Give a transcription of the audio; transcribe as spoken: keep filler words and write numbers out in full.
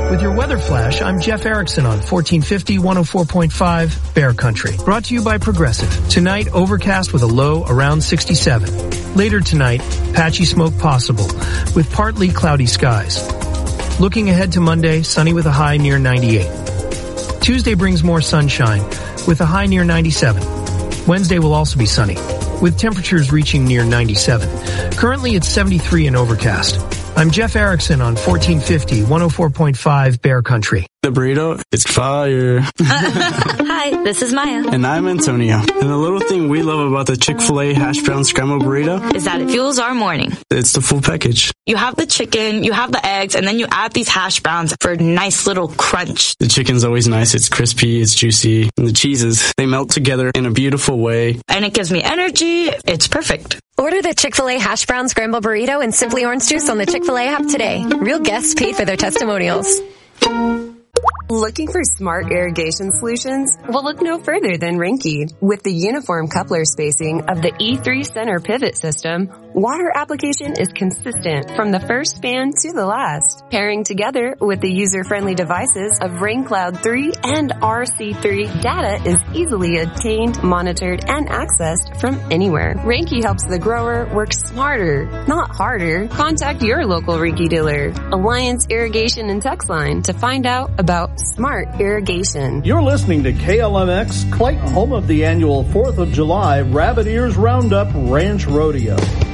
With your weather flash, I'm Jeff Erickson on fourteen fifty, one oh four point five Bear Country. Brought to you by Progressive. Tonight, overcast with a low around sixty-seven. Later tonight, patchy smoke possible with partly cloudy skies. Looking ahead to Monday, sunny with a high near ninety-eight. Tuesday brings more sunshine with a high near ninety-seven. Wednesday will also be sunny with temperatures reaching near ninety-seven. Currently, it's seventy-three and overcast. I'm Jeff Erickson on fourteen fifty, one oh four point five Bear Country. The burrito, it's fire. Hi, this is Maya. And I'm Antonio. And the little thing we love about the Chick-fil-A hash brown scrambled burrito is that it fuels our morning. It's the full package. You have the chicken, you have the eggs, and then you add these hash browns for a nice little crunch. The chicken's always nice. It's crispy, it's juicy. And the cheeses, they melt together in a beautiful way. And it gives me energy. It's perfect. Order the Chick-fil-A hash brown scramble burrito and Simply Orange Juice on the Chick-fil-A app today. Real guests paid for their testimonials. Looking for smart irrigation solutions? Well, look no further than Rinky. With the uniform coupler spacing of the E three center pivot system, water application is consistent from the first span to the last. Pairing together with the user-friendly devices of RainCloud three and R C three, data is easily obtained, monitored, and accessed from anywhere. Rinky helps the grower work smarter, not harder. Contact your local Rinky dealer, Alliance Irrigation and Text Line, to find out about smart irrigation. You're listening to K L M X, Clayton, home of the annual fourth of July Rabbit Ears Roundup Ranch Rodeo.